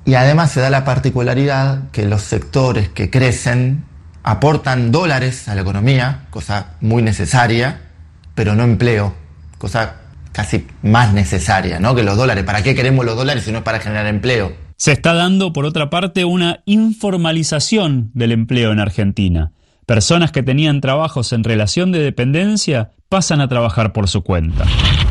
Y además se da la particularidad que los sectores que crecen aportan dólares a la economía, cosa muy necesaria, pero no empleo, cosa casi más necesaria, ¿no?, que los dólares. ¿Para qué queremos los dólares si no es para generar empleo? Se está dando, por otra parte, una informalización del empleo en Argentina. Personas que tenían trabajos en relación de dependencia pasan a trabajar por su cuenta.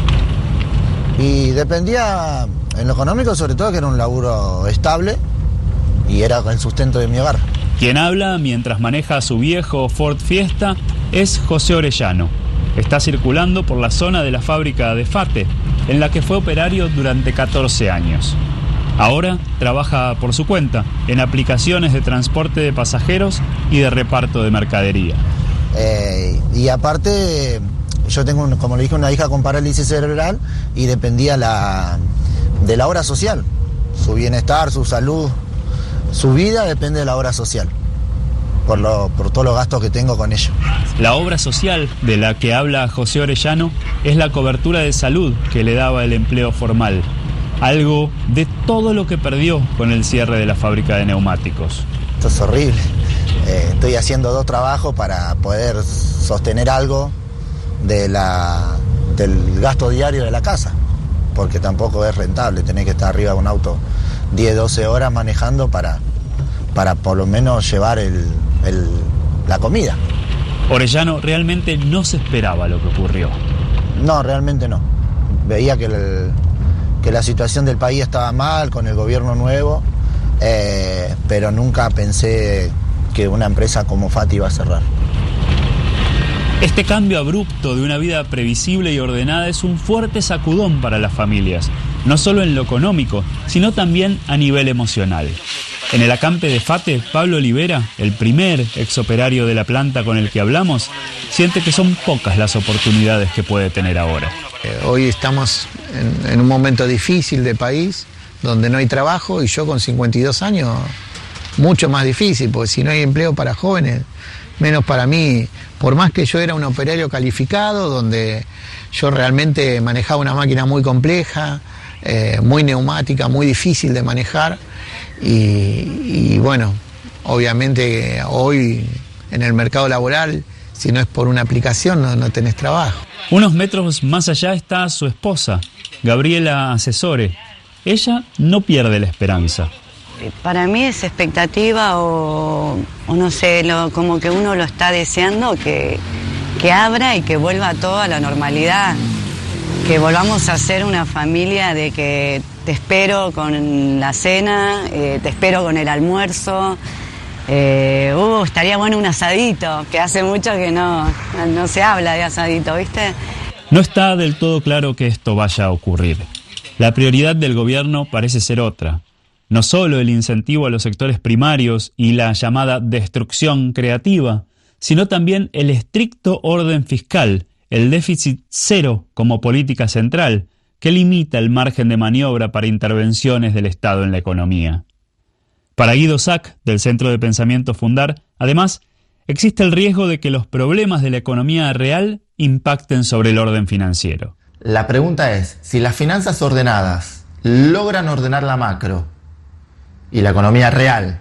Y dependía, en lo económico sobre todo, que era un laburo estable y era el sustento de mi hogar. Quien habla mientras maneja su viejo Ford Fiesta es José Orellano. Está circulando por la zona de la fábrica de Fate, en la que fue operario durante 14 años. Ahora trabaja por su cuenta en aplicaciones de transporte de pasajeros y de reparto de mercadería. Y aparte, yo tengo, como le dije, una hija con parálisis cerebral y dependía de la obra social. Su bienestar, su salud, su vida depende de la obra social, por todos los gastos que tengo con ella. La obra social de la que habla José Orellano es la cobertura de salud que le daba el empleo formal. Algo de todo lo que perdió con el cierre de la fábrica de neumáticos. Esto es horrible. Estoy haciendo 2 trabajos para poder sostener algo del gasto diario de la casa, porque tampoco es rentable tener que estar arriba de un auto 10, 12 horas manejando para por lo menos llevar la comida. Orellano realmente no se esperaba lo que ocurrió. No, realmente no. Veía que la situación del país estaba mal con el gobierno nuevo, pero nunca pensé que una empresa como Fate iba a cerrar. Este cambio abrupto de una vida previsible y ordenada es un fuerte sacudón para las familias, no solo en lo económico, sino también a nivel emocional. En el acampe de Fate, Pablo Olivera, el primer exoperario de la planta con el que hablamos, siente que son pocas las oportunidades que puede tener ahora. Hoy estamos en un momento difícil de país, donde no hay trabajo, y yo con 52 años, mucho más difícil, porque si no hay empleo para jóvenes, menos para mí. Por más que yo era un operario calificado, donde yo realmente manejaba una máquina muy compleja, muy neumática, muy difícil de manejar, y bueno, obviamente hoy en el mercado laboral, si no es por una aplicación, no tenés trabajo. Unos metros más allá está su esposa, Gabriela Asesore. Ella no pierde la esperanza. Para mí es expectativa o no sé, como que uno lo está deseando que abra y que vuelva todo a la normalidad. Que volvamos a ser una familia de que te espero con la cena, te espero con el almuerzo. Estaría bueno un asadito, que hace mucho que no se habla de asadito, ¿viste? No está del todo claro que esto vaya a ocurrir. La prioridad del gobierno parece ser otra. No solo el incentivo a los sectores primarios y la llamada destrucción creativa, sino también el estricto orden fiscal, el déficit cero como política central, que limita el margen de maniobra para intervenciones del Estado en la economía. Para Guido Sack, del Centro de Pensamiento Fundar, además, existe el riesgo de que los problemas de la economía real impacten sobre el orden financiero. La pregunta es, si las finanzas ordenadas logran ordenar la macro y la economía real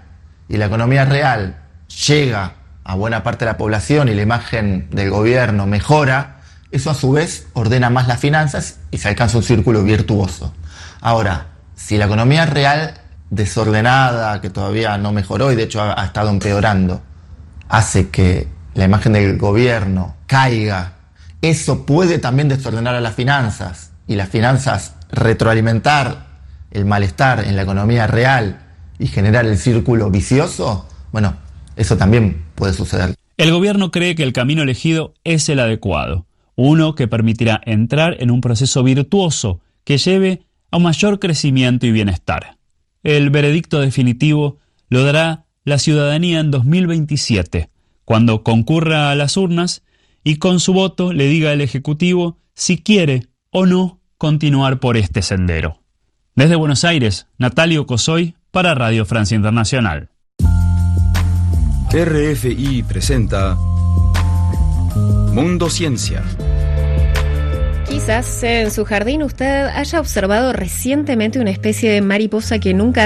llega a buena parte de la población y la imagen del gobierno mejora, eso a su vez ordena más las finanzas y se alcanza un círculo virtuoso. Ahora, si la economía real desordenada, que todavía no mejoró y de hecho ha estado empeorando, hace que la imagen del gobierno caiga, eso puede también desordenar a las finanzas y las finanzas retroalimentar el malestar en la economía real y generar el círculo vicioso. Bueno, eso también puede suceder. El gobierno cree que el camino elegido es el adecuado, uno que permitirá entrar en un proceso virtuoso que lleve a un mayor crecimiento y bienestar. El veredicto definitivo lo dará la ciudadanía en 2027, cuando concurra a las urnas y con su voto le diga al Ejecutivo si quiere o no continuar por este sendero. Desde Buenos Aires, Natalio Cosoy para Radio Francia Internacional. RFI presenta Mundo Ciencia. Quizás en su jardín usted haya observado recientemente una especie de mariposa que nunca